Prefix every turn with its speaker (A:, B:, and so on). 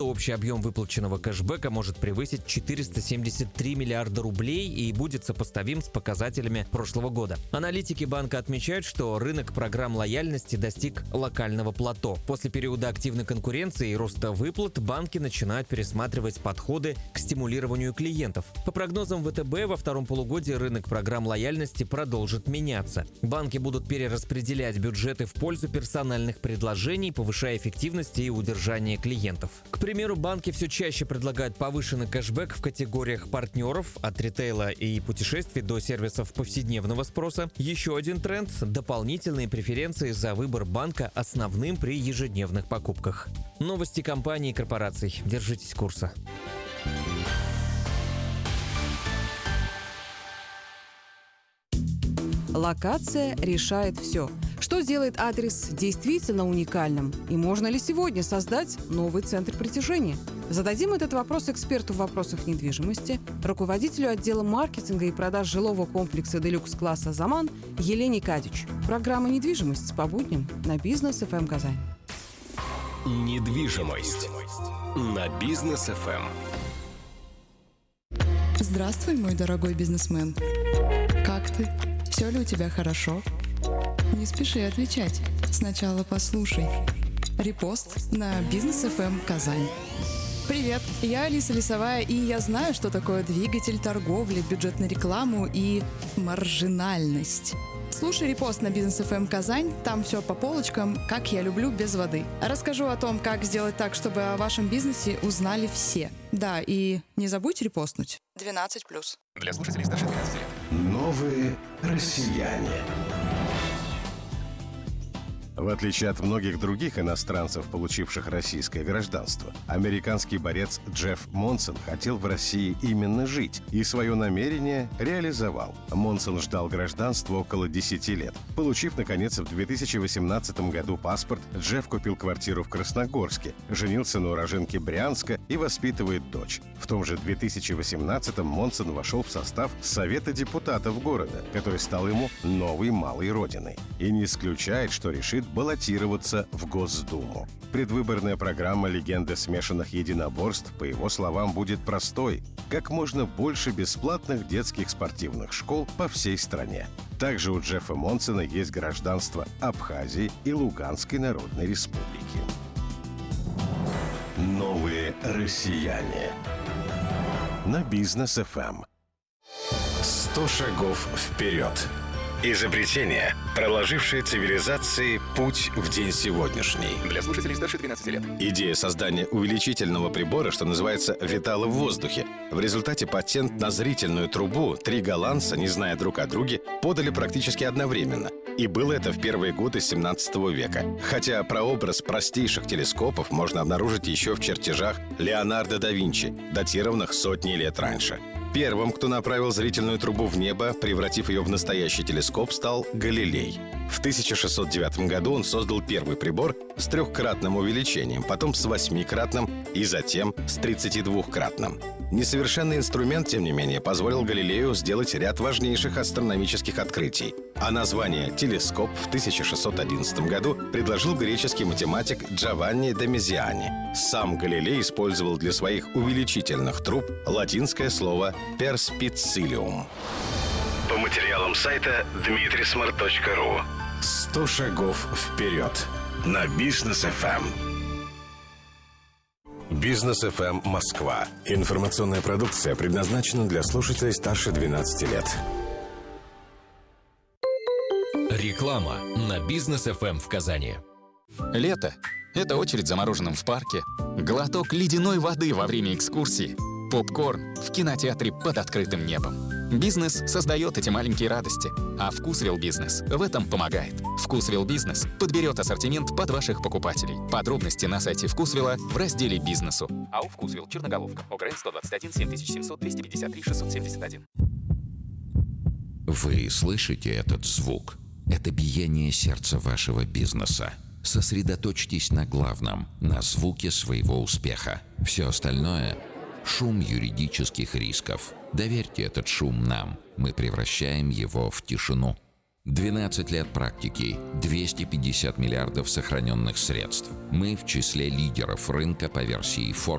A: общий объем выплаченного кэшбэка может превысить 473 миллиарда рублей и будет сопоставим с показателями прошлого года. Аналитики банка отмечают, что рынок программ лояльности достиг локального плато. После периода активной конкуренции и роста выплат банки начинают пересматривать подходы к стимулированию клиентов. По прогнозам ВТБ, во втором полугодии рынок программ лояльности продолжит меняться. Банки будут перераспределять бюджеты в пользу персональных предложений, повышая эффективность и удержание клиентов. К примеру, банки все чаще предлагают повышенный кэшбэк в категориях партнеров, от ритейла и путешествий до сервисов повседневного спроса. Еще один тренд – дополнительные преференции за выбор банка основным при ежедневных покупках. Новости компаний и корпораций. Держитесь курса.
B: Локация решает все. Что делает адрес действительно уникальным? И можно ли сегодня создать новый центр притяжения? Зададим этот вопрос эксперту в вопросах недвижимости, руководителю отдела маркетинга и продаж жилого комплекса «Делюкс-класса Заман» Елене Кадич. Программа «Недвижимость» по будням на Бизнес ФМ Казань.
C: Недвижимость на Бизнес ФМ.
D: Здравствуй, мой дорогой бизнесмен. Как ты? Все ли у тебя хорошо? Не спеши отвечать. Сначала послушай. Репост на Бизнес ФМ Казань. Привет, я Алиса Лисовая, и я знаю, что такое двигатель торговли, бюджетную рекламу и маржинальность. Слушай репост на Бизнес ФМ Казань, там все по полочкам, как я люблю, без воды. Расскажу о том, как сделать так, чтобы о вашем бизнесе узнали все. Да, и не забудь репостнуть. 12+.
E: Для слушателей старше 12 лет.
C: Новые россияне.
F: В отличие от многих других иностранцев, получивших российское гражданство, американский борец Джефф Монсон хотел в России именно жить и свое намерение реализовал. Монсон ждал гражданства около 10 лет. Получив, наконец, в 2018 году паспорт, Джефф купил квартиру в Красногорске, женился на уроженке Брянска и воспитывает дочь. В том же 2018-м Монсон вошел в состав Совета депутатов города, который стал ему новой малой родиной. И не исключает, что решит баллотироваться в Госдуму. Предвыборная программа «Легенды смешанных единоборств», по его словам, будет простой. Как можно больше бесплатных детских спортивных школ по всей стране. Также у Джеффа Монсона есть гражданство Абхазии и Луганской Народной Республики.
C: Новые россияне
F: На Бизнес ФМ.
C: 100 шагов вперед. Изобретение, проложившее цивилизации путь в день сегодняшний.
E: Для слушателей старше 12 лет.
G: Идея создания увеличительного прибора, что называется, витала в воздухе. В результате патент на зрительную трубу 3 голландца, не зная друг о друге, подали практически одновременно. И было это в первые годы 17 века. Хотя прообраз простейших телескопов можно обнаружить еще в чертежах Леонардо да Винчи, датированных сотни лет раньше. Первым, кто направил зрительную трубу в небо, превратив ее в настоящий телескоп, стал Галилей. В 1609 году он создал первый прибор с 3-кратным увеличением, потом с 8-кратным и затем с 32-кратным. Несовершенный инструмент, тем не менее, позволил Галилею сделать ряд важнейших астрономических открытий. А название «телескоп» в 1611 году предложил греческий математик Джованни де Мезиани. Сам Галилей использовал для своих увеличительных труб латинское слово «перспицилиум».
C: По материалам сайта dmitrismart.ru. 100 шагов вперед на Бизнес ФМ. Бизнес ФМ Москва. Информационная продукция предназначена для слушателей старше 12 лет.
H: Реклама на Бизнес ФМ в Казани.
I: Лето – это очередь за мороженым в парке, глоток ледяной воды во время экскурсии, попкорн в кинотеатре под открытым небом. Бизнес создает эти маленькие радости, а Вкусвилл Бизнес в этом помогает. Вкусвилл Бизнес подберет ассортимент под ваших покупателей. Подробности на сайте Вкусвилла в разделе «Бизнесу». АО «Вкусвилл», Черноголовка, ОГРН 121 7700 253 671.
J: Вы слышите этот звук? Это биение сердца вашего бизнеса. Сосредоточьтесь на главном, на звуке своего успеха. Все остальное – шум юридических рисков. Доверьте этот шум нам. Мы превращаем его в тишину. 12 лет практики, 250 миллиардов сохраненных средств. Мы в числе лидеров рынка по версии Forbes.